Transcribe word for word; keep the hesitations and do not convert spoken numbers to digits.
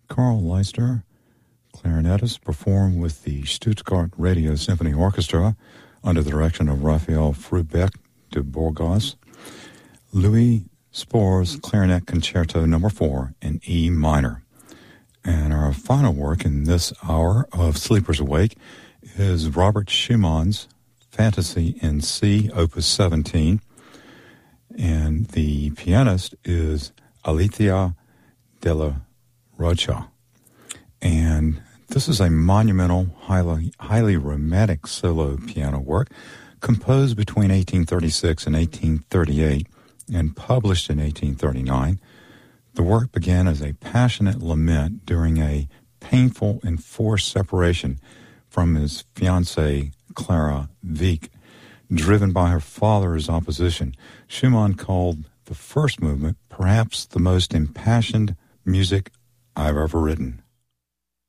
Carl Leister, clarinetist, performed with the Stuttgart Radio Symphony Orchestra under the direction of Raphael Frubeck de Burgos. Louis Spohr's Clarinet Concerto Number four in E minor. And our final work in this hour of Sleepers Awake is Robert Schumann's Fantasy in C, Opus seventeen. And the pianist is Alethea de la Rocha. And this is a monumental, highly, highly romantic solo piano work composed between eighteen thirty-six and eighteen thirty-eight and published in eighteen thirty-nine. The work began as a passionate lament during a painful and forced separation from his fiancée, Clara Wieck. Driven by her father's opposition, Schumann called the first movement perhaps the most impassioned music I've ever written.